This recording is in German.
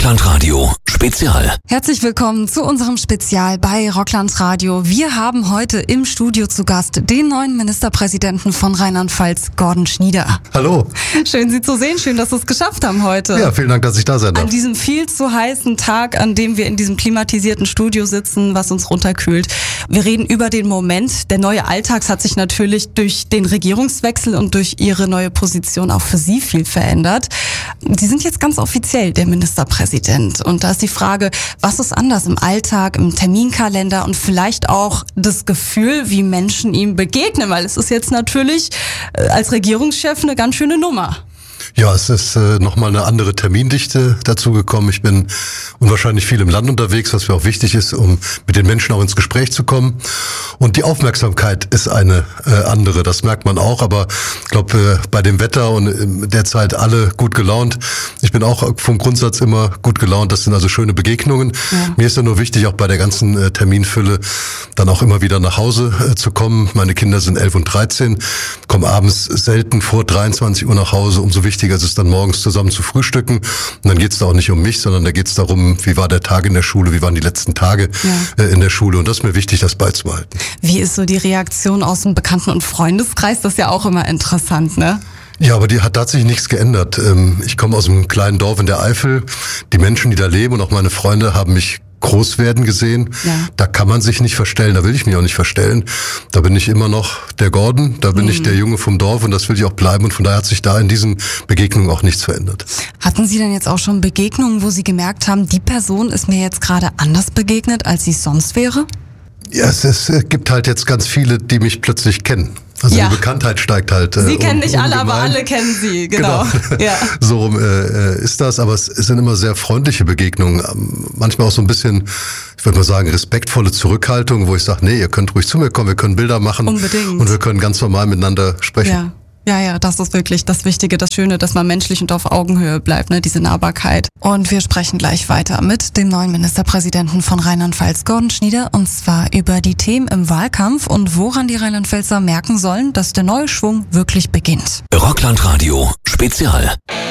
Rockland Radio Spezial. Herzlich willkommen zu unserem Spezial bei Rockland Radio. Wir haben heute im Studio zu Gast den neuen Ministerpräsidenten von Rheinland-Pfalz, Gordon Schnieder. Hallo. Schön, Sie zu sehen. Schön, dass Sie es geschafft haben heute. Ja, vielen Dank, dass ich da sein darf. An diesem viel zu heißen Tag, an dem wir in diesem klimatisierten Studio sitzen, was uns runterkühlt. Wir reden über den Moment. Der neue Alltag hat sich natürlich durch den Regierungswechsel und durch Ihre neue Position auch für Sie viel verändert. Sie sind jetzt ganz offiziell der Ministerpräsident. Und da ist die Frage, was ist anders im Alltag, im Terminkalender und vielleicht auch das Gefühl, wie Menschen ihm begegnen? Weil es ist jetzt natürlich als Regierungschef eine ganz schöne Nummer. Ja, es ist nochmal eine andere Termindichte dazu gekommen. Ich bin unwahrscheinlich viel im Land unterwegs, was mir auch wichtig ist, um mit den Menschen auch ins Gespräch zu kommen. Und die Aufmerksamkeit ist eine andere, das merkt man auch. Aber ich glaube, bei dem Wetter und derzeit alle gut gelaunt. Ich bin auch vom Grundsatz immer gut gelaunt. Das sind also schöne Begegnungen. Ja. Mir ist ja nur wichtig, auch bei der ganzen Terminfülle dann auch immer wieder nach Hause zu kommen. Meine Kinder sind 11 und 13, kommen abends selten vor 23 Uhr nach Hause. Umso wichtiger ist es dann morgens zusammen zu frühstücken. Und dann geht es da auch nicht um mich, sondern da geht es darum, wie war der Tag in der Schule, wie waren die letzten Tage in der Schule. Und das ist mir wichtig, das beizubehalten. Wie ist so die Reaktion aus dem Bekannten- und Freundeskreis? Das ist ja auch immer interessant, ne? Ja, aber die hat tatsächlich nichts geändert. Ich komme aus einem kleinen Dorf in der Eifel. Die Menschen, die da leben und auch meine Freunde haben mich groß werden gesehen. Ja. Da kann man sich nicht verstellen, da will ich mich auch nicht verstellen. Da bin ich immer noch der Gordon, da bin ich der Junge vom Dorf und das will ich auch bleiben und von daher hat sich da in diesen Begegnungen auch nichts verändert. Hatten Sie denn jetzt auch schon Begegnungen, wo Sie gemerkt haben, die Person ist mir jetzt gerade anders begegnet, als sie sonst wäre? Ja, es gibt halt jetzt ganz viele, die mich plötzlich kennen. Also die Bekanntheit steigt halt. Sie kennen nicht alle, aber alle kennen Sie, genau. Ja. So rum ist das, aber es sind immer sehr freundliche Begegnungen. Manchmal auch so ein bisschen, ich würde mal sagen, respektvolle Zurückhaltung, wo ich sage, nee, ihr könnt ruhig zu mir kommen, wir können Bilder machen. Unbedingt. Und wir können ganz normal miteinander sprechen. Ja. Ja, das ist wirklich das Wichtige, das Schöne, dass man menschlich und auf Augenhöhe bleibt, ne, diese Nahbarkeit. Und wir sprechen gleich weiter mit dem neuen Ministerpräsidenten von Rheinland-Pfalz, Gordon Schnieder, und zwar über die Themen im Wahlkampf und woran die Rheinland-Pfälzer merken sollen, dass der neue Schwung wirklich beginnt. Rockland Radio Spezial.